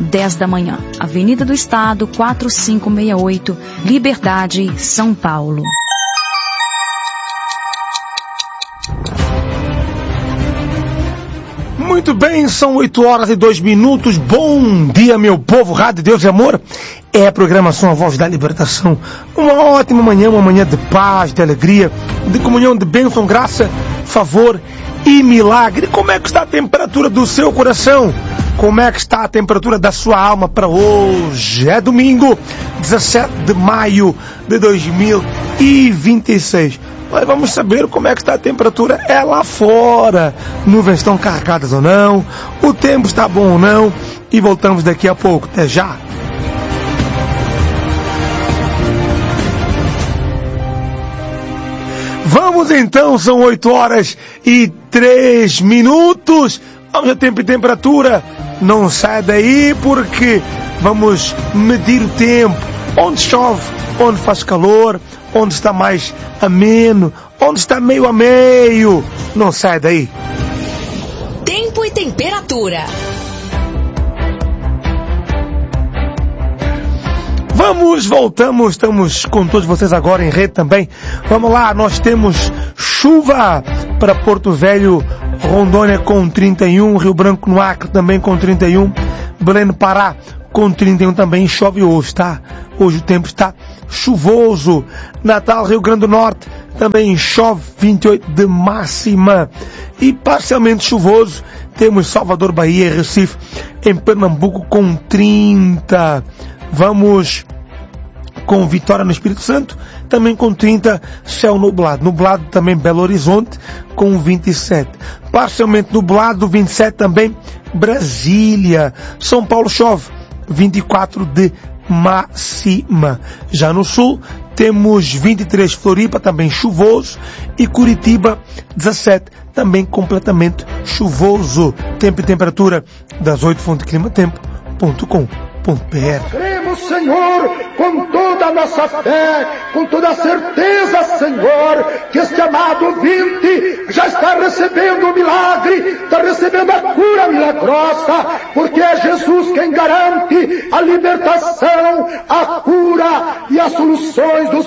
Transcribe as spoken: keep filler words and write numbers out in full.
dez da manhã. Avenida do Estado, quatro cinco seis oito, Liberdade, São Paulo. Muito bem, são oito horas e dois minutos. Bom dia, meu povo. Rádio Deus e Amor é a programação A Voz da Libertação. Uma ótima manhã, uma manhã de paz, de alegria, de comunhão, de bênção, graça, favor e milagre. Como é que está a temperatura do seu coração? Como é que está a temperatura da sua alma para hoje? É domingo, dezessete de maio de dois mil e vinte e seis. Nós vamos saber como é que está a temperatura é lá fora. Nuvens estão carregadas ou não, o tempo está bom ou não, e voltamos daqui a pouco. Até já! Vamos então, são oito horas e três minutos. Vamos a tempo e temperatura. Não sai daí porque vamos medir o tempo. Onde chove, onde faz calor, onde está mais ameno, onde está meio a meio. Não sai daí. Tempo e temperatura. Vamos, voltamos, estamos com todos vocês agora em rede também. Vamos lá, nós temos chuva para Porto Velho, Rondônia com trinta e um, Rio Branco no Acre também com trinta e um, Belém no Pará com trinta e um também, chove hoje, tá? Hoje o tempo está chuvoso. Natal, Rio Grande do Norte, também chove, vinte e oito de máxima. E parcialmente chuvoso, temos Salvador, Bahia e Recife, em Pernambuco com trinta. Vamos com Vitória no Espírito Santo, também com trinta, céu nublado. Nublado também Belo Horizonte, com vinte e sete. Parcialmente nublado, vinte e sete também, Brasília. São Paulo chove, vinte e quatro de máxima. Já no sul, temos vinte e três, Floripa, também chuvoso, e Curitiba, dezessete, também completamente chuvoso. Tempo e temperatura das oito, fonte clima tempo ponto com ponto b r. Cremos, Senhor, com toda a nossa fé, com toda a certeza, Senhor, que este amado ouvinte já está recebendo o milagre, está recebendo a cura milagrosa, porque é Jesus quem garante a libertação, a cura e as soluções dos